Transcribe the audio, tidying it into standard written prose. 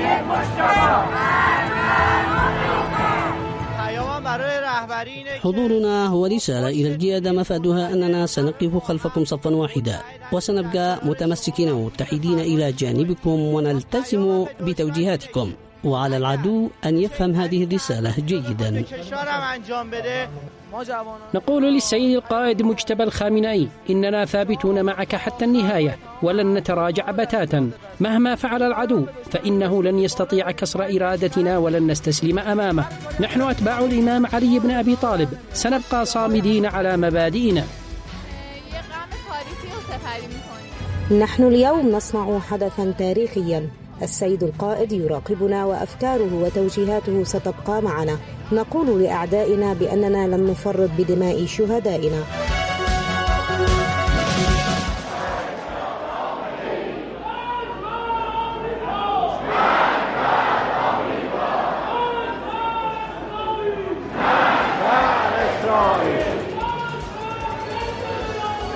حضورنا هو رسالة إلى القيادة مفادها أننا سنقف خلفكم صفا واحدا، وسنبقى متمسكين ومتحدين إلى جانبكم ونلتزم بتوجيهاتكم، وعلى العدو أن يفهم هذه الرسالة جيدا. نقول للسيد القائد مجتبى الخامنئي إننا ثابتون معك حتى النهاية ولن نتراجع بتاتا مهما فعل العدو، فإنه لن يستطيع كسر إرادتنا ولن نستسلم أمامه. نحن أتباع الإمام علي بن أبي طالب، سنبقى صامدين على مبادئنا. نحن اليوم نصنع حدثا تاريخيا، السيد القائد يراقبنا وأفكاره وتوجيهاته ستبقى معنا. نقول لأعدائنا بأننا لن نفرط بدماء شهدائنا.